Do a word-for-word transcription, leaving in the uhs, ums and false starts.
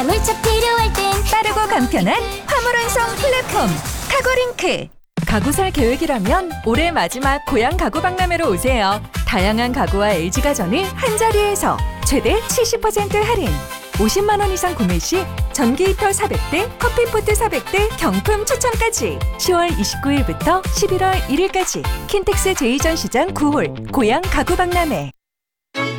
물차 필요할 땐 빠르고 간편한 화물 운송 플랫폼 카고링크. 가구 살 계획이라면 올해 마지막 고향 가구 박람회로 오세요. 다양한 가구와 엘지가전을 한자리에서 최대 칠십 퍼센트 할인. 오십만 원 이상 구매 시 전기 히터 사백 대, 커피포트 사백 대 경품 추첨까지. 시월 이십구 일부터 십일월 일 일까지 킨텍스 제이 전시장 구 홀 고향 가구 박람회.